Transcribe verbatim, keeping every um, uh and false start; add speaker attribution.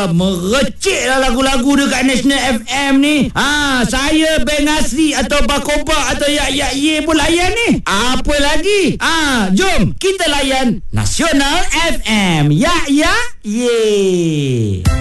Speaker 1: Wah, merecik lah lagu-lagu dekat National F M ni. Ha, saya Beng Asri atau Bakoba atau Yak Yak Ye pun layan ni. Apa lagi? Ha, jom kita layan Nasional F M. Yak Yak Ye.